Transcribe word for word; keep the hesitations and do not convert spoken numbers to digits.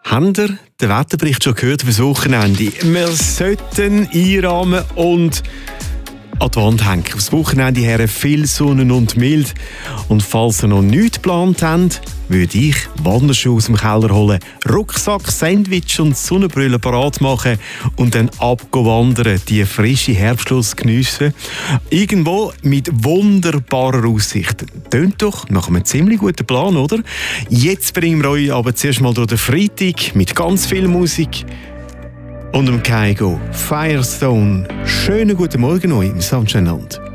Habt ihr den Wetterbericht schon gehört fürs Wochenende? Wir sollten einrahmen und an die Wand hängen. Aufs Wochenende her viel Sonne und mild. Und falls ihr noch nichts geplant habt, würde ich Wanderschuhe aus dem Keller holen, Rucksack, Sandwich und Sonnenbrille parat machen und dann abwandern, die frische Herbstluft geniessen. Irgendwo mit wunderbarer Aussicht. Tönt doch nach einem ziemlich guten Plan, oder? Jetzt bringen wir euch aber zuerst mal durch den Freitag mit ganz viel Musik und dem Kaigo Firestone. Schönen guten Morgen euch im Sunshine Land.